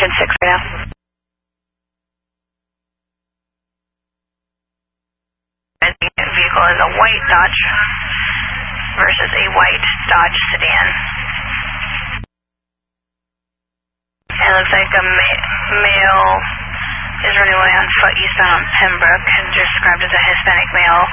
engine 6 right now. Vehicle is a white Dodge versus a white Dodge sedan. It looks like a male is running away on foot eastbound on Pembroke and described as a Hispanic male.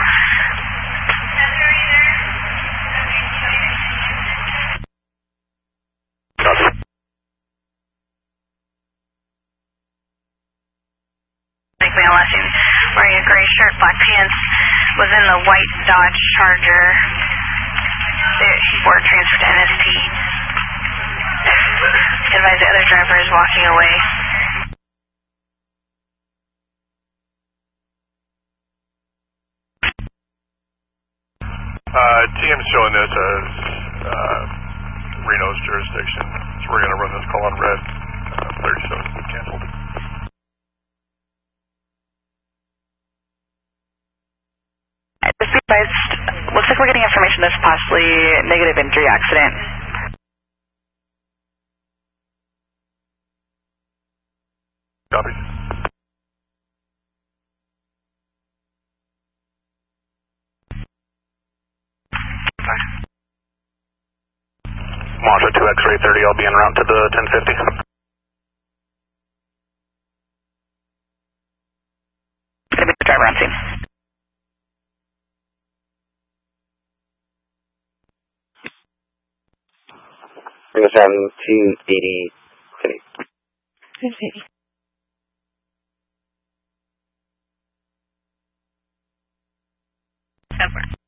Male last seen wearing a gray shirt, black pants, was in the white Dodge Charger. He wore transfer to NSP. Advise the other driver is walking away. TM's showing this as Reno's jurisdiction, so we're going to run this call on red. 37 we canceled. Just be advised, looks like we're getting information there's possibly negative injury accident. Copy. Monza 2 X-ray 30, I'll be en route to the 1050. Gonna be the driver on scene. Bring us down 280 City. 280. Over.